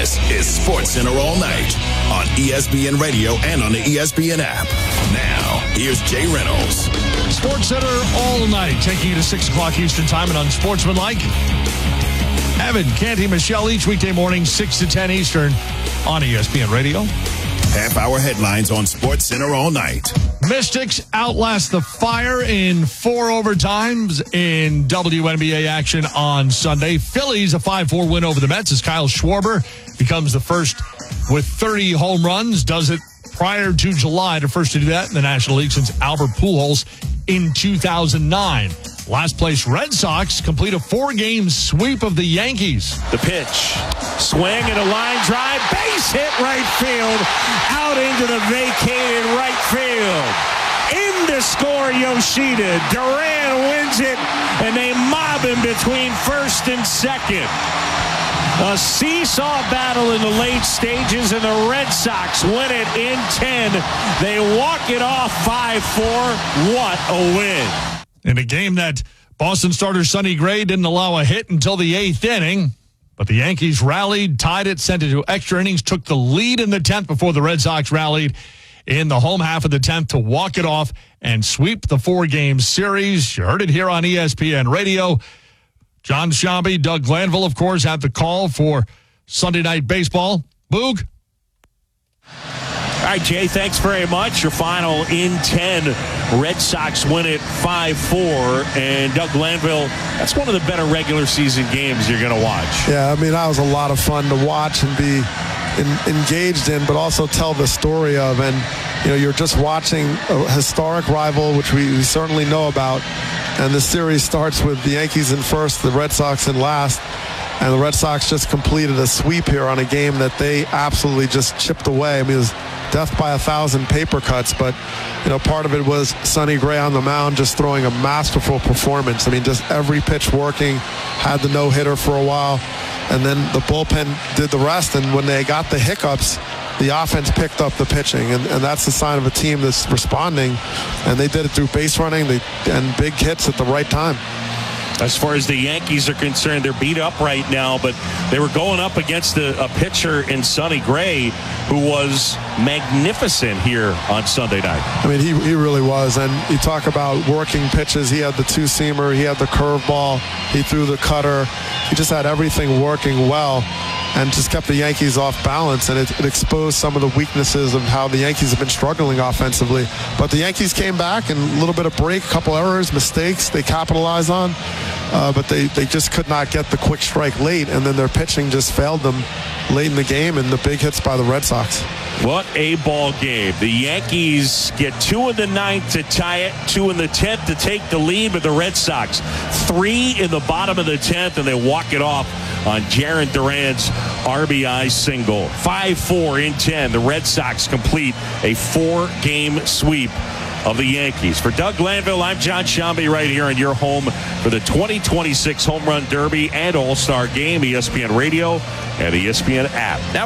This is SportsCenter All Night on ESPN Radio and on the ESPN app. Now, here's Jay Reynolds. SportsCenter All Night, taking you to 6 o'clock Eastern Time and Unsportsmanlike. Evan, Canty, Michelle, each weekday morning, 6 to 10 Eastern on ESPN Radio. Half-hour headlines on SportsCenter All Night. Mystics outlast the Fire in 4 overtimes in WNBA action on Sunday. Phillies a 5-4 win over the Mets as Kyle Schwarber becomes the first with 30 home runs. Does it prior to July, the first to do that in the National League since Albert Pujols in 2009. Last place Red Sox complete a 4-game sweep of the Yankees. The pitch, swing and a line drive, base hit right field, out into the vacated right field. In to score Yoshida. Duran wins it, and they mob him between first and second. A seesaw battle in the late stages, and the Red Sox win it in 10. They walk it off 5-4. What a win. In a game that Boston starter Sonny Gray didn't allow a hit until the 8th inning, but the Yankees rallied, tied it, sent it to extra innings, took the lead in the 10th before the Red Sox rallied in the home half of the 10th to walk it off and sweep the 4-game series. You heard it here on ESPN Radio. John Sciambi, Doug Glanville, of course, had the call for Sunday Night Baseball. Boog? All right, Jay, thanks very much. Your final in 10. Red Sox win it 5-4. And Doug Glanville, that's one of the better regular season games you're going to watch. Yeah, I mean, that was a lot of fun to watch and be engaged in, but also tell the story of. And, you know, you're just watching a historic rival, which we certainly know about. And the series starts with the Yankees in first, the Red Sox in last. And the Red Sox just completed a sweep here on a game that they absolutely just chipped away. I mean, it was death by 1,000 paper cuts, but, you know, part of it was Sonny Gray on the mound just throwing a masterful performance. I mean, just every pitch working, had the no-hitter for a while, and then the bullpen did the rest. And when they got the hiccups, the offense picked up the pitching, and that's the sign of a team that's responding. And they did it through base running and big hits at the right time. As far as the Yankees are concerned, they're beat up right now, but they were going up against a pitcher in Sonny Gray who was magnificent here on Sunday night. I mean, he really was. And you talk about working pitches. He had the two-seamer. He had the curveball. He threw the cutter. He just had everything working well and just kept the Yankees off balance. And it exposed some of the weaknesses of how the Yankees have been struggling offensively. But the Yankees came back and a little bit of break, a couple errors, mistakes they capitalized on. But they just could not get the quick strike late, and then their pitching just failed them late in the game, and the big hits by the Red Sox. What a ball game. The Yankees get 2 in the 9th to tie it, 2 in the 10th to take the lead, but the Red Sox 3 in the bottom of the 10th, and they walk it off on Jarren Duran's RBI single. 5-4 in 10. The Red Sox complete a 4-game sweep of the Yankees. For Doug Glanville, I'm John Sciambi right here in your home for the 2026 Home Run Derby and All-Star Game, ESPN Radio and ESPN app. Now